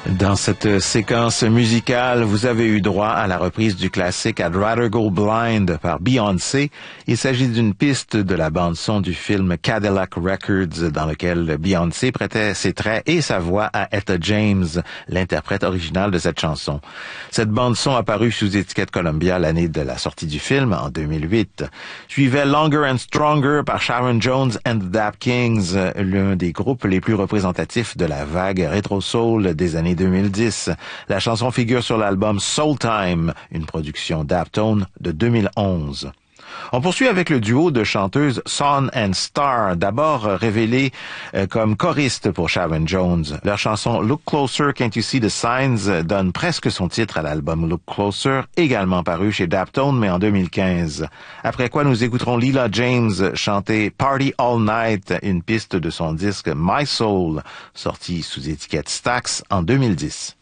Dans cette séquence musicale, vous avez eu droit à la reprise du classique I'd Rather Go Blind par Beyoncé. Il s'agit d'une piste de la bande-son du film Cadillac Records dans lequel Beyoncé prêtait ses traits et sa voix à Etta James, l'interprète originale de cette chanson. Cette bande-son apparut sous étiquette Columbia l'année de la sortie du film, en 2008. Suivait Longer and Stronger par Sharon Jones and the Dap Kings, l'un des groupes les plus représentatifs de la vague rétro-soul des années 2010. La chanson figure sur l'album Soul Time, une production Daptone de 2011. On poursuit avec le duo de chanteuses Son and Star, d'abord révélé comme choriste pour Sharon Jones. Leur chanson Look Closer, Can't You See the Signs donne presque son titre à l'album Look Closer, également paru chez Daptone, mais en 2015. Après quoi, nous écouterons Lila James chanter Party All Night, une piste de son disque My Soul, sorti sous étiquette Stax en 2010.